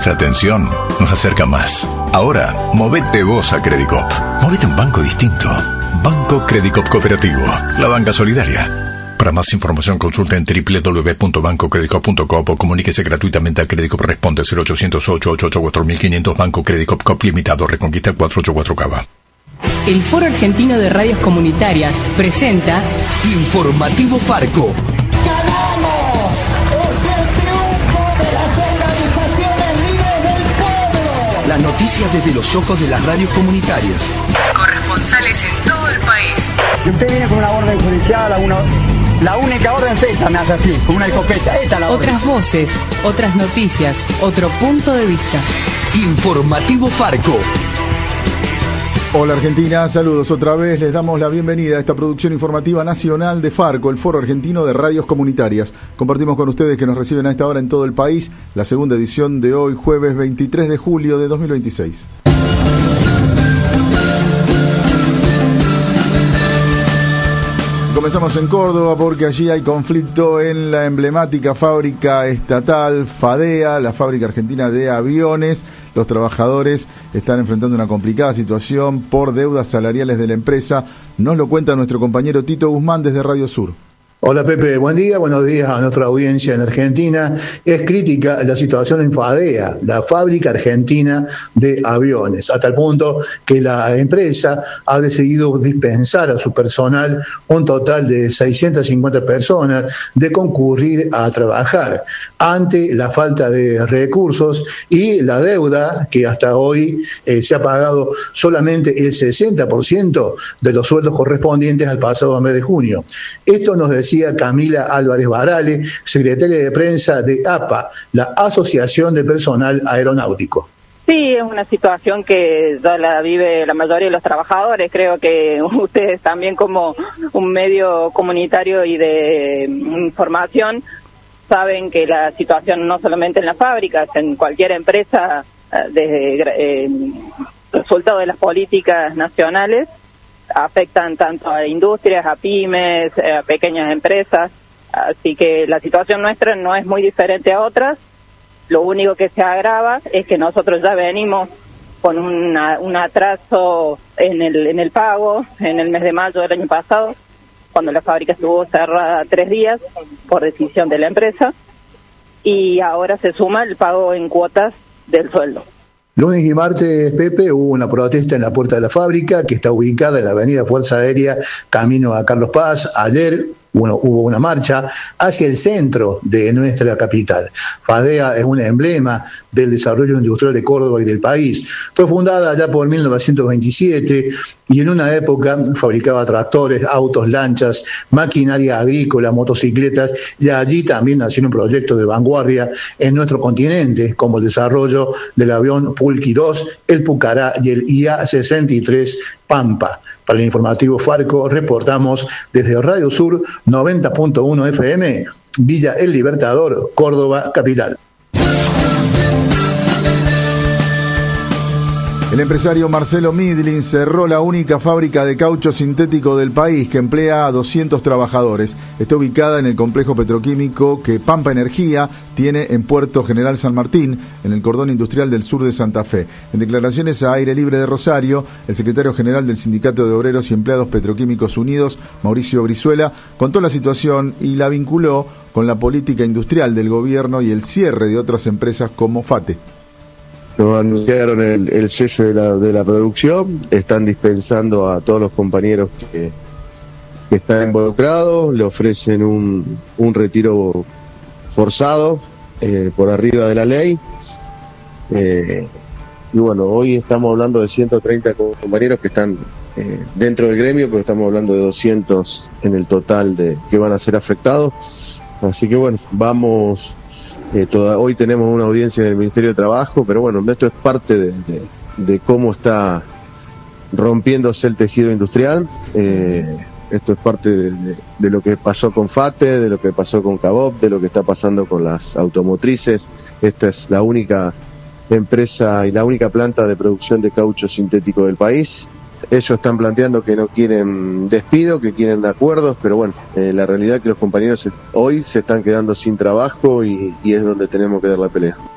nuestra atención nos acerca más. Ahora, movete vos a Credicop. Movete a un banco distinto. Banco Credicop Cooperativo. La banca solidaria. Para más información consulta en www.bancocredicop.com o comuníquese gratuitamente al Credicop Responde 0800-888-4500 Banco Credicop Cop Limitado Reconquista 484 Cava. El Foro Argentino de Radios Comunitarias presenta Informativo Farco. ¡Ganamos! ¡Es el triunfo de las organizaciones libres del pueblo! Las noticias desde los ojos de las radios comunitarias. corresponsales en todo el país. Y usted viene con una orden judicial, la única orden es esta, me hace así, con una escopeta. Esta es la orden. Otras voces, otras noticias, otro punto de vista. Informativo Farco. Hola Argentina, saludos otra vez, les damos la bienvenida a esta producción informativa nacional de Farco, el Foro Argentino de Radios Comunitarias. Compartimos con ustedes que nos reciben a esta hora en todo el país la segunda edición de hoy, jueves 23 de julio de 2026. Comenzamos en Córdoba porque allí hay conflicto en la emblemática fábrica estatal FADEA, la fábrica argentina de aviones. Los trabajadores están enfrentando una complicada situación por deudas salariales de la empresa. Nos lo cuenta nuestro compañero Tito Guzmán desde Radio Sur. Hola Pepe, buen día, buenos días a nuestra audiencia en Argentina. Es crítica la situación en FADEA, la fábrica argentina de aviones, hasta el punto que la empresa ha decidido dispensar a su personal un total de 650 personas de concurrir a trabajar ante la falta de recursos y la deuda que hasta hoy se ha pagado solamente el 60% de los sueldos correspondientes al pasado mes de junio. Esto nos decía Camila Álvarez Barale, secretaria de prensa de APA, la Asociación de Personal Aeronáutico. Sí, es una situación que ya la vive la mayoría de los trabajadores. Creo que ustedes también, como un medio comunitario y de información, saben que la situación no solamente en las fábricas, en cualquier empresa, desde resultado de las políticas nacionales, afectan tanto a industrias, a pymes, a pequeñas empresas, así que la situación nuestra no es muy diferente a otras. Lo único que se agrava es que nosotros ya venimos con un atraso en el pago en el mes de mayo del año pasado, cuando la fábrica estuvo cerrada 3 días por decisión de la empresa, y ahora se suma el pago en cuotas del sueldo. Lunes y martes, Pepe, hubo una protesta en la puerta de la fábrica que está ubicada en la avenida Fuerza Aérea, camino a Carlos Paz. Ayer hubo una marcha hacia el centro de nuestra capital. FADEA es un emblema del desarrollo industrial de Córdoba y del país. Fue fundada ya por 1927 y en una época fabricaba tractores, autos, lanchas, maquinaria agrícola, motocicletas, y allí también nació un proyecto de vanguardia en nuestro continente, como el desarrollo del avión Pulqui 2, el Pucará y el IA-63 Pampa. Para el informativo Farco reportamos desde Radio Sur 90.1 FM, Villa El Libertador, Córdoba, capital. El empresario Marcelo Midlin cerró la única fábrica de caucho sintético del país que emplea a 200 trabajadores. Está ubicada en el complejo petroquímico que Pampa Energía tiene en Puerto General San Martín, en el cordón industrial del sur de Santa Fe. En declaraciones a Aire Libre de Rosario, el secretario general del Sindicato de Obreros y Empleados Petroquímicos Unidos, Mauricio Brizuela, contó la situación y la vinculó con la política industrial del gobierno y el cierre de otras empresas como FATE. Nos anunciaron el cese de la producción, están dispensando a todos los compañeros que están involucrados, le ofrecen un retiro forzado por arriba de la ley. Y bueno, hoy estamos hablando de 130 compañeros que están dentro del gremio, pero estamos hablando de 200 en el total que van a ser afectados. Así que bueno, vamos... hoy tenemos una audiencia en el Ministerio de Trabajo, pero bueno, esto es parte de cómo está rompiéndose el tejido industrial. Esto es parte de lo que pasó con FATE, de lo que pasó con Cabop, de lo que está pasando con las automotrices. Esta es la única empresa y la única planta de producción de caucho sintético del país. Ellos están planteando que no quieren despido, que quieren acuerdos, pero bueno, la realidad es que los compañeros hoy se están quedando sin trabajo y es donde tenemos que dar la pelea.